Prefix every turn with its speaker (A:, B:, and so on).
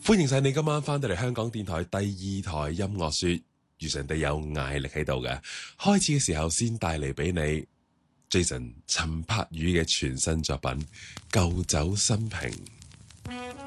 A: 歡迎晒你今晚翻到嚟香港電台第二台音樂說，遇上地有艾力喺度嘅。開始嘅時候先帶嚟俾你 Jason 陳柏宇嘅全新作品《舊酒新瓶》。